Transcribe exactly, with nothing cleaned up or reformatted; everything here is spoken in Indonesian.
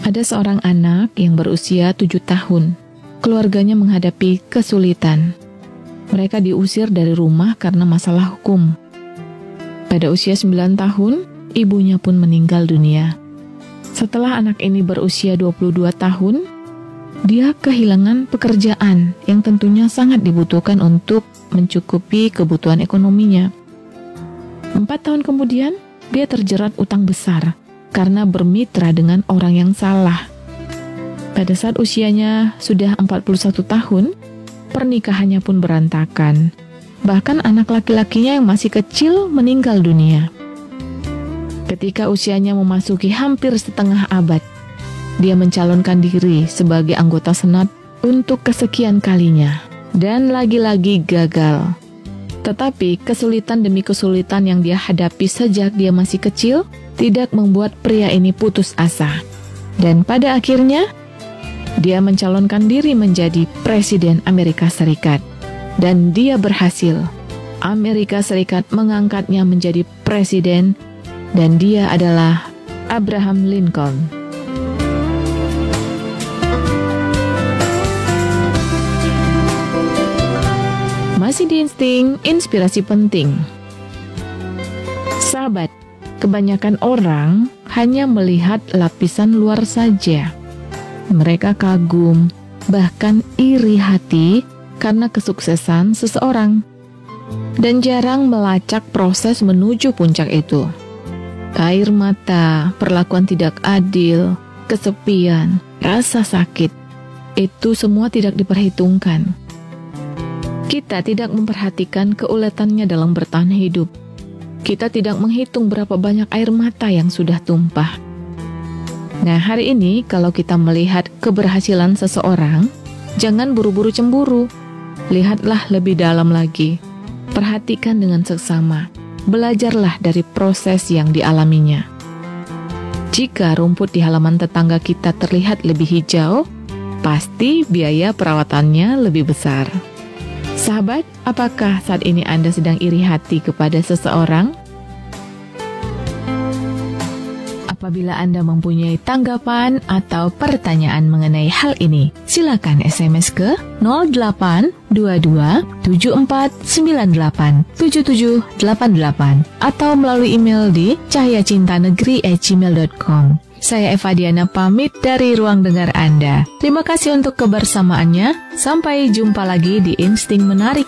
Ada seorang anak yang berusia tujuh tahun. Keluarganya menghadapi kesulitan. Mereka diusir dari rumah karena masalah hukum. Pada usia sembilan tahun, ibunya pun meninggal dunia. Setelah anak ini berusia dua puluh dua tahun, dia kehilangan pekerjaan yang tentunya sangat dibutuhkan untuk mencukupi kebutuhan ekonominya. Empat tahun kemudian, dia terjerat utang besar karena bermitra dengan orang yang salah. Pada saat usianya sudah empat puluh satu tahun, pernikahannya pun berantakan. Bahkan anak laki-lakinya yang masih kecil meninggal dunia. Ketika usianya memasuki hampir setengah abad, dia mencalonkan diri sebagai anggota Senat untuk kesekian kalinya. Dan lagi-lagi gagal. Tetapi kesulitan demi kesulitan yang dia hadapi sejak dia masih kecil tidak membuat pria ini putus asa. Dan pada akhirnya, dia mencalonkan diri menjadi Presiden Amerika Serikat. Dan dia berhasil. Amerika Serikat mengangkatnya menjadi presiden, dan dia adalah Abraham Lincoln. Masih di Insting, inspirasi penting. Sahabat, kebanyakan orang hanya melihat lapisan luar saja. Mereka kagum, bahkan iri hati karena kesuksesan seseorang, dan jarang melacak proses menuju puncak itu. Air mata, perlakuan tidak adil, kesepian, rasa sakit, itu semua tidak diperhitungkan. Kita tidak memperhatikan keuletannya dalam bertahan hidup. Kita tidak menghitung berapa banyak air mata yang sudah tumpah. Nah, hari ini kalau kita melihat keberhasilan seseorang, jangan buru-buru cemburu. Lihatlah lebih dalam lagi. Perhatikan dengan seksama. Belajarlah dari proses yang dialaminya. Jika rumput di halaman tetangga kita terlihat lebih hijau, pasti biaya perawatannya lebih besar. Sahabat, apakah saat ini Anda sedang iri hati kepada seseorang? Apabila Anda mempunyai tanggapan atau pertanyaan mengenai hal ini, silakan S M S ke nol delapan dua dua tujuh empat sembilan delapan tujuh tujuh delapan delapan atau melalui email di cahyacintanegeri at gmail dot com. Saya Eva Diana pamit dari ruang dengar Anda. Terima kasih untuk kebersamaannya. Sampai jumpa lagi di Insting Menarik